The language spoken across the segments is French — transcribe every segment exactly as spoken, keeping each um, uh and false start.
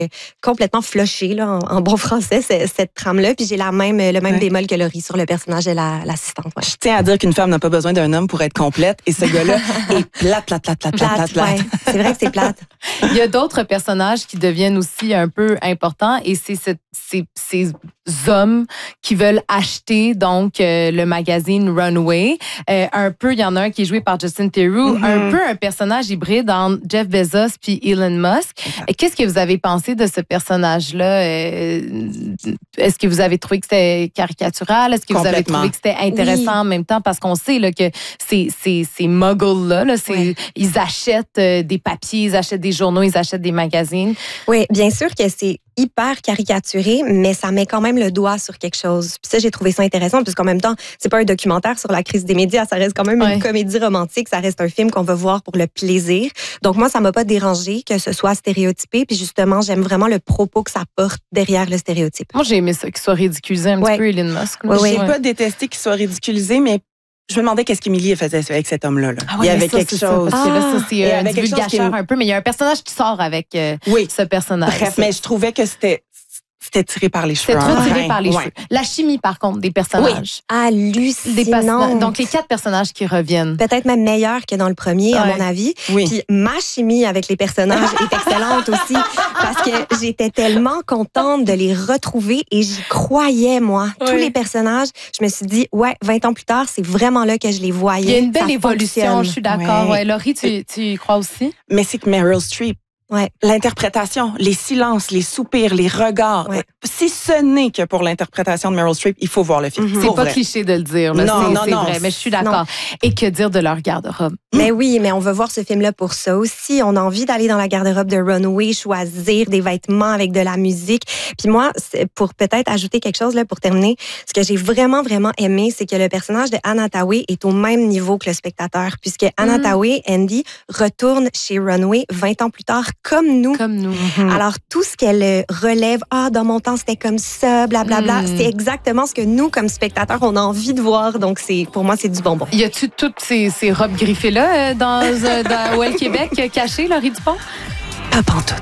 complètement flushé, là, en, en bon français, c'est, cette trame-là. Puis j'ai la même, le même ouais. bémol que Laurie sur le personnage de la, l'assistante. Ouais. Je tiens à dire qu'une femme n'a pas besoin d'un homme pour être complète. Et ce gars-là est plate, plate, plate, plate, plate, plate. plate. Ouais. C'est vrai que c'est plate. Il y a d'autres personnages qui deviennent aussi un peu importants et c'est ce, ces, ces hommes qui veulent acheter donc euh, le magazine Runway. Euh, un peu, il y en a un qui est joué par Justin Theroux, mm-hmm. un peu un personnage hybride entre Jeff Bezos puis Elon Musk. Et qu'est-ce que vous avez pensé de ce personnage-là? Euh, est-ce que vous avez trouvé que c'était caricatural? Est-ce que vous avez trouvé que c'était intéressant oui. en même temps? Parce qu'on sait là, que ces, ces, ces muggles-là, là, c'est, oui. ils achètent euh, des papiers, ils achètent des journaux, ils achètent des magazines. Oui, bien sûr que c'est hyper caricaturé, mais ça met quand même le doigt sur quelque chose. Puis ça, j'ai trouvé ça intéressant, puisqu'en même temps, c'est pas un documentaire sur la crise des médias, ça reste quand même ouais. une comédie romantique, ça reste un film qu'on va voir pour le plaisir. Donc moi, ça m'a pas dérangé que ce soit stéréotypé, puis justement, j'aime vraiment le propos que ça porte derrière le stéréotype. Moi, j'ai aimé ça, qu'il soit ridiculisé un ouais. petit peu, Elon Musk. Ouais, ouais. J'ai pas détesté qu'il soit ridiculisé, mais je me demandais qu'est-ce qu'Émilie faisait avec cet homme-là. Là. Ah ouais, il y avait ça, quelque c'est chose. Ça, parce que là, ça, c'est un divulgateur qui... un peu, mais il y a un personnage qui sort avec euh, oui. ce personnage. Bref, mais je trouvais que c'était... C'était tiré par les cheveux. C'était trop tiré hein? par les ouais. cheveux. La chimie, par contre, des personnages. Oui. Hallucinante. Donc, les quatre personnages qui reviennent. Peut-être même meilleurs que dans le premier, ouais. à mon avis. Oui. Puis ma chimie avec les personnages est excellente aussi. Parce que j'étais tellement contente de les retrouver et j'y croyais, moi. Oui. Tous les personnages, je me suis dit, ouais, vingt ans plus tard, c'est vraiment là que je les voyais. Il y a une belle ça évolution, fonctionne. je suis d'accord. Ouais. Ouais. Laurie, tu, tu y crois aussi? Mais c'est que Meryl Streep, ouais. l'interprétation, les silences, les soupirs, les regards. Ouais. Si ce n'est que pour l'interprétation de Meryl Streep, il faut voir le film. Mm-hmm. C'est pas vrai. Cliché de le dire. Là. Non, c'est, non, c'est non. vrai, mais je suis d'accord. Non. Et que dire de leur garde-robe? Mais oui, mais on veut voir ce film-là pour ça aussi. On a envie d'aller dans la garde-robe de Runway, choisir des vêtements avec de la musique. Puis moi, pour peut-être ajouter quelque chose là pour terminer, ce que j'ai vraiment, vraiment aimé, c'est que le personnage de Anna Thaoué est au même niveau que le spectateur, puisque Anna mm. Thaoué, Andy, retourne chez Runway vingt ans plus tard, comme nous. Comme nous. Mm-hmm. Alors, tout ce qu'elle relève, ah, dans mon temps, c'était comme ça, blablabla, mm. c'est exactement ce que nous, comme spectateurs, on a envie de voir. Donc, c'est, pour moi, c'est du bonbon. Y a-tu toutes ces, ces robes griffées-là dans, dans Well Québec cachées, Laurie Dupont? Pas pantoute.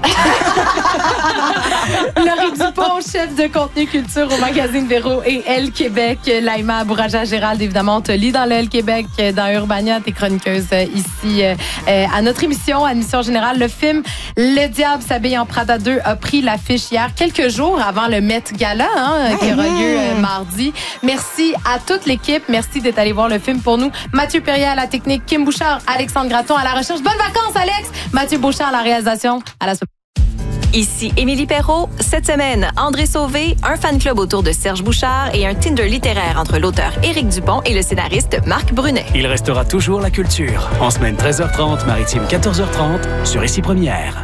Laurie Dupont, chef de contenu culture au magazine Véro et Elle Québec. Laïma Bouraja-Gérald, évidemment, on te lit dans le Elle Québec, dans Urbania, t'es chroniqueuse ici euh, à notre émission, admission générale. Le film Le Diable s'habille en Prada deux a pris l'affiche hier, quelques jours avant le Met Gala, hein, qui aura lieu euh, mardi. Merci à toute l'équipe. Merci d'être allé voir le film pour nous. Mathieu Perrier à la technique, Kim Bouchard, Alexandre Gratton à la recherche. Bonnes vacances, Alex! Mathieu Bouchard à la réalisation. À la semaine. Ici Émilie Perrault. Cette semaine, André Sauvé, un fan club autour de Serge Bouchard et un Tinder littéraire entre l'auteur Éric Dupont et le scénariste Marc Brunet. Il restera toujours la culture. En semaine treize heures trente, maritime quatorze heures trente, sur Ici Première.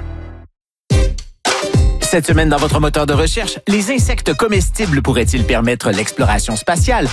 Cette semaine, dans votre moteur de recherche, les insectes comestibles pourraient-ils permettre l'exploration spatiale?